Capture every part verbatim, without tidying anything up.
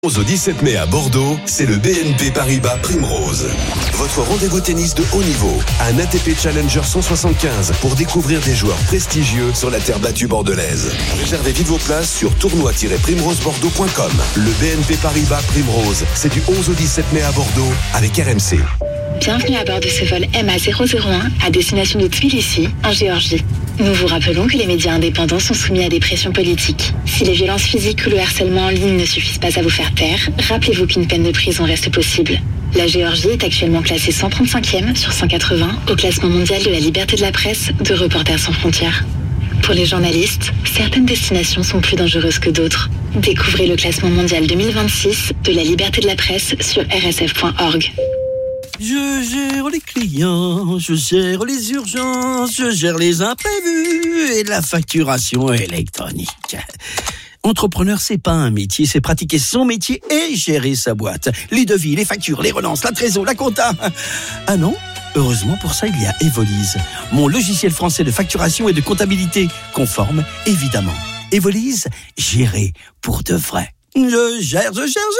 onze au dix-sept mai à Bordeaux, c'est le B N P Paribas Primrose. Votre rendez-vous tennis de haut niveau, un A T P Challenger cent soixante-quinze pour découvrir des joueurs prestigieux sur la terre battue bordelaise. Réservez vite vos places sur tournoi tiret primrose bordeaux point com. Le B N P Paribas Primrose, c'est du onze au dix-sept mai à Bordeaux avec R M C. Bienvenue à bord de ce vol M A zéro zéro un à destination de Tbilissi, en Géorgie. Nous vous rappelons que les médias indépendants sont soumis à des pressions politiques. Si les violences physiques ou le harcèlement en ligne ne suffisent pas à vous faire taire, rappelez-vous qu'une peine de prison reste possible. La Géorgie est actuellement classée cent trente-cinquième sur cent quatre-vingts au classement mondial de la liberté de la presse de Reporters sans frontières. Pour les journalistes, certaines destinations sont plus dangereuses que d'autres. Découvrez le classement mondial deux mille vingt-six de la liberté de la presse sur r s f point org. Je gère les clients, je gère les urgences, je gère les imprévus et la facturation électronique. Entrepreneur, c'est pas un métier, c'est pratiquer son métier et gérer sa boîte. Les devis, les factures, les relances, la trésor, la compta. Ah non ? Heureusement, pour ça, il y a Evolise, mon logiciel français de facturation et de comptabilité, conforme, évidemment. Evolise, gérer pour de vrai. Je gère, je gère,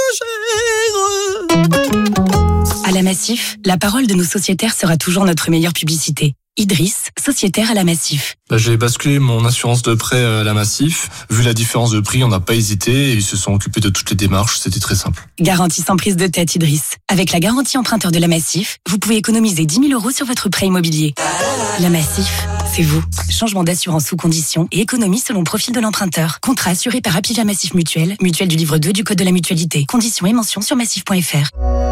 je gère. À la Massif, la parole de nos sociétaires sera toujours notre meilleure publicité. Idriss, sociétaire à la Massif. Bah, j'ai basculé mon assurance de prêt à la Massif. Vu la différence de prix, on n'a pas hésité et ils se sont occupés de toutes les démarches. C'était très simple. Garantie sans prise de tête, Idriss. Avec la garantie emprunteur de la Massif, vous pouvez économiser dix mille euros sur votre prêt immobilier. La Massif, c'est vous. Changement d'assurance sous condition et économie selon profil de l'emprunteur. Contrat assuré par Apivia Massif Mutuelle, mutuelle du livre deux du Code de la mutualité. Conditions et mentions sur massif point f r.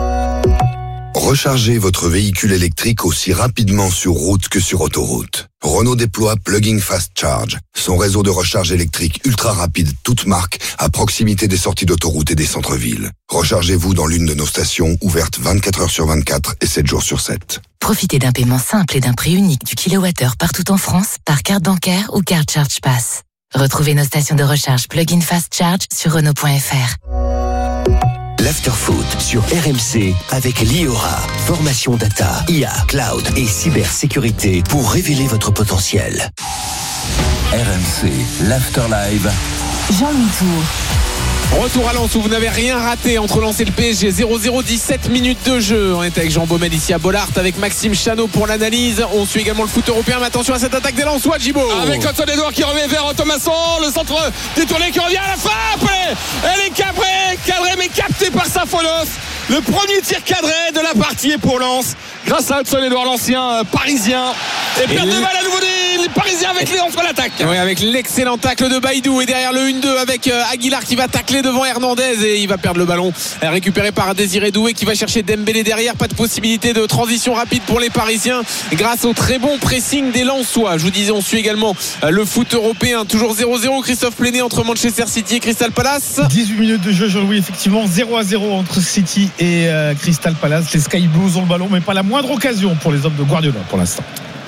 Rechargez votre véhicule électrique aussi rapidement sur route que sur autoroute. Renault déploie Plug-in Fast Charge, son réseau de recharge électrique ultra rapide, toute marque, à proximité des sorties d'autoroute et des centres-villes. Rechargez-vous dans l'une de nos stations ouvertes vingt-quatre heures sur vingt-quatre et sept jours sur sept. Profitez d'un paiement simple et d'un prix unique du kilowattheure partout en France par carte bancaire ou carte Charge Pass. Retrouvez nos stations de recharge Plug-in Fast Charge sur Renault point f r. L'Afterfoot sur R M C avec l'I O R A. Formation data, I A, cloud et cybersécurité pour révéler votre potentiel. R M C, l'Afterlive. Jean-Louis Tour. Retour à Lens où vous n'avez rien raté entre Lens et le P S G. Zéro zéro, dix-sept minutes de jeu. On est avec Jean Baumel ici à Bollaert avec Maxime Chanot pour l'analyse. On suit également le foot européen. Mais attention à cette attaque des Lensois, Djibo. Avec Antoine Edouard qui remet vers Thomasson. Le centre détourné qui revient à la frappe. Elle est cadrée, cadrée mais captée par Safonos. Le premier tir cadré de la partie est pour Lens. Grâce à Antoine Edouard, l'ancien parisien. Et, et perte le... de balle à nouveau des les Parisiens avec Léon sur l'attaque. Oui, avec l'excellent tacle de Baïdou. Et derrière le un deux avec euh, Aguilar qui va tacler devant Hernandez. Et il va perdre le ballon. Récupéré par Désiré Doué qui va chercher Dembélé derrière. Pas de possibilité de transition rapide pour les Parisiens grâce au très bon pressing des Lensois. Je vous disais, on suit également euh, le foot européen. Toujours zéro zéro. Christophe Pléné entre Manchester City et Crystal Palace. dix-huit minutes de jeu, Jean-Louis. Effectivement, zéro à zéro entre City et euh, Crystal Palace. Les Sky Blues ont le ballon, mais pas la moindre occasion pour les hommes de Guardiola pour l'instant.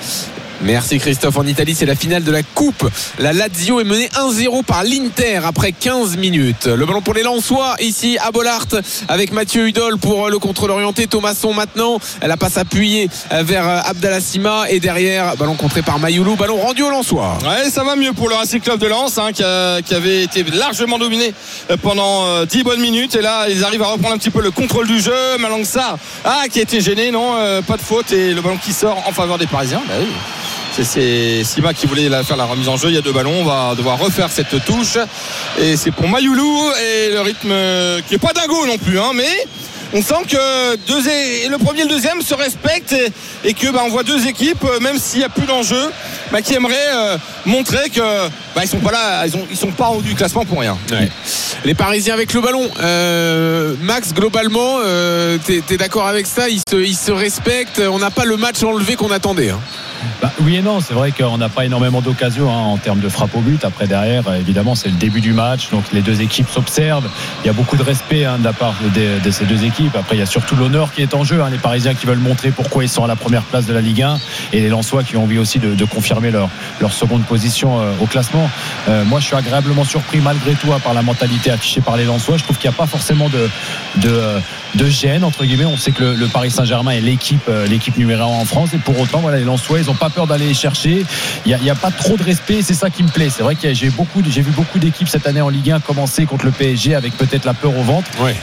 Merci Christophe. En Italie, c'est la finale de la Coupe. La Lazio est menée un zéro par l'Inter après quinze minutes. Le ballon pour les Lensois ici à Bollaert avec Mathieu Hudol pour le contrôle orienté. Thomasson maintenant. La passe appuyée vers Abdallah Sima et derrière, ballon contré par Mayoulou. Ballon rendu aux Lensois. Ouais, ça va mieux pour le Racing Club de Lens hein, qui, a, qui avait été largement dominé pendant dix bonnes minutes. Et là, ils arrivent à reprendre un petit peu le contrôle du jeu. Malang Sarr ah, qui a été gêné, non, euh, pas de faute. Et le ballon qui sort en faveur des Parisiens. Bah oui. C'est, c'est Sima qui voulait la, faire la remise en jeu. Il y a deux ballons. On va devoir refaire cette touche. Et c'est pour Mayoulou. Et le rythme qui n'est pas dingo non plus. Hein, mais on sent que deux et, le premier et le deuxième se respectent. Et, et que bah, on voit deux équipes, même s'il n'y a plus d'enjeu, bah, qui aimeraient euh, montrer que bah, ils sont pas là. Ils, ont, ils sont pas en haut du classement pour rien. Ouais. Les Parisiens avec le ballon. Euh, Max, globalement, euh, t'es, t'es d'accord avec ça? Ils se, ils se respectent. On n'a pas le match enlevé qu'on attendait. Hein. Bah, oui et non, c'est vrai qu'on n'a pas énormément d'occasions hein, en termes de frappe au but. Après derrière, évidemment, c'est le début du match, donc les deux équipes s'observent. Il y a beaucoup de respect hein, de la part de, de ces deux équipes. Après, il y a surtout l'honneur qui est en jeu. Hein, les Parisiens qui veulent montrer pourquoi ils sont à la première place de la Ligue un et les Lensois qui ont envie aussi de, de confirmer leur, leur seconde position euh, au classement. Euh, moi, je suis agréablement surpris malgré tout hein, par la mentalité affichée par les Lensois. Je trouve qu'il n'y a pas forcément de, de, de gêne entre guillemets. On sait que le, le Paris Saint-Germain est l'équipe, l'équipe numéro un en France, et pour autant voilà, les Lensois ils n'ont pas peur d'aller les chercher. Il n'y a, a pas trop de respect, c'est ça qui me plaît. C'est vrai que j'ai, beaucoup, j'ai vu beaucoup d'équipes cette année en Ligue un commencer contre le P S G avec peut-être la peur au ventre, ouais.